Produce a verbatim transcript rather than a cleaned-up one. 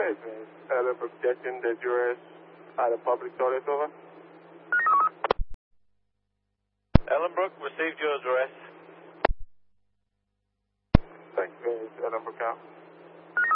ahead, man. Ellenbrook checking that you're at a public toilet, over. Ellenbrook, received your address. Thanks, man. Ellenbrook out.